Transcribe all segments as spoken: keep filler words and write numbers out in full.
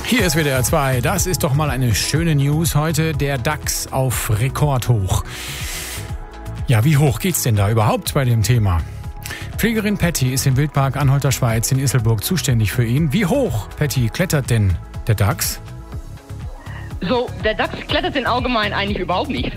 Hier ist W D R zwei. Das ist doch mal eine schöne News heute. Der DAX auf Rekordhoch. Ja, wie hoch geht's denn da überhaupt bei dem Thema? Pflegerin Patty ist im Wildpark Anhalter Schweiz in Isselburg zuständig für ihn. Wie hoch, Patty, klettert denn der DAX? So, der DAX klettert in allgemein eigentlich überhaupt nicht.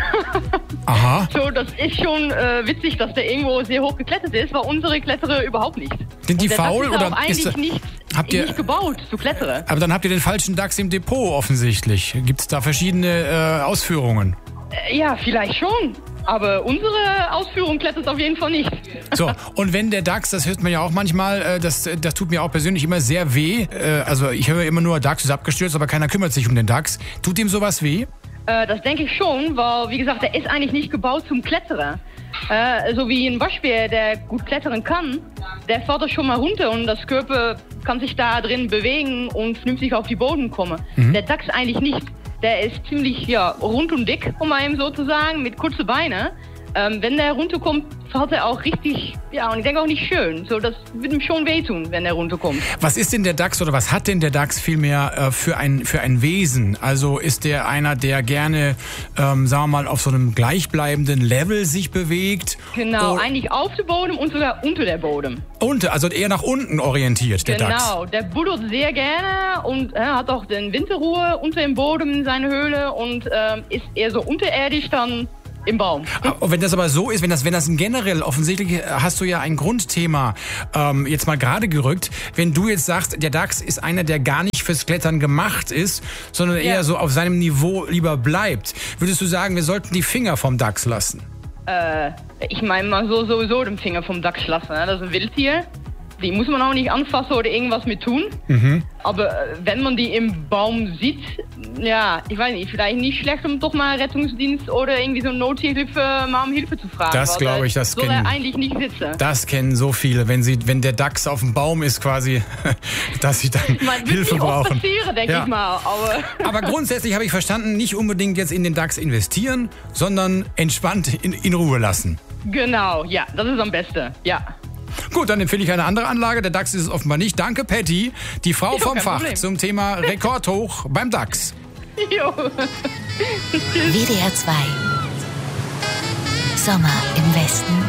Aha. So, das ist schon äh, witzig, dass der irgendwo sehr hoch geklettert ist, weil unsere Kletterer überhaupt nicht. Sind die der faul DAX ist oder auch eigentlich ist, nicht, habt ihr, nicht gebaut zu klettern? Aber dann habt ihr den falschen DAX im Depot offensichtlich. Gibt es da verschiedene äh, Ausführungen? Äh, ja, vielleicht schon. Aber unsere Ausführung klettert auf jeden Fall nicht. So, und wenn der DAX, das hört man ja auch manchmal, äh, das, das tut mir auch persönlich immer sehr weh. Äh, also ich höre immer nur, DAX ist abgestürzt, aber keiner kümmert sich um den DAX. Tut ihm sowas weh? Äh, das denke ich schon, weil, wie gesagt, der ist eigentlich nicht gebaut zum Klettern. Äh, so wie ein Waschbär, der gut klettern kann, der fährt er schon mal runter und das Körper kann sich da drin bewegen und vernünftig auf die Boden kommen. Mhm. Der DAX eigentlich nicht. Der ist ziemlich ja, rund und dick, um einem so zu sagen, mit kurzen Beinen. Ähm, wenn der runterkommt, fährt er auch richtig, ja, und ich denke auch nicht schön. So, das wird ihm schon wehtun, wenn er runterkommt. Was ist denn der DAX oder was hat denn der DAX vielmehr äh, für ein für ein Wesen? Also ist der einer, der gerne, ähm, sagen wir mal, auf so einem gleichbleibenden Level sich bewegt? Genau, oder eigentlich auf dem Boden und sogar unter der Boden. Unter, also eher nach unten orientiert, der genau, DAX. Genau, der buddelt sehr gerne und er äh, hat auch den Winterruhe unter dem Boden in seiner Höhle und äh, ist eher so unterirdisch dann im Baum. Wenn das aber so ist, wenn das, wenn das generell, offensichtlich hast du ja ein Grundthema ähm, jetzt mal gerade gerückt, wenn du jetzt sagst, der DAX ist einer, der gar nicht fürs Klettern gemacht ist, sondern eher ja. so auf seinem Niveau lieber bleibt, würdest du sagen, wir sollten die Finger vom DAX lassen? Äh, ich meine mal so sowieso den Finger vom DAX lassen, ne? Das ist ein Wildtier. Die muss man auch nicht anfassen oder irgendwas mit tun. Mhm. Aber äh, wenn man die im Baum sieht, ja, ich weiß nicht, vielleicht nicht schlecht, um doch mal Rettungsdienst oder irgendwie so Nothilfe mal um Hilfe zu fragen. Das glaube ich, das soll kennen, er eigentlich nicht sitzen. Das kennen so viele, wenn sie, wenn der DAX auf dem Baum ist quasi, dass sie dann ich mein, Hilfe brauchen. Passieren, denke ja. ich mal. Aber, aber grundsätzlich habe ich verstanden, nicht unbedingt jetzt in den DAX investieren, sondern entspannt in, in Ruhe lassen. Genau, ja, das ist am besten, ja. Gut, dann empfehle ich eine andere Anlage. Der DAX ist es offenbar nicht. Danke, Patty, die Frau jo, vom Fach Problem. Zum Thema Rekordhoch beim DAX. Jo. W D R zwei. Sommer im Westen.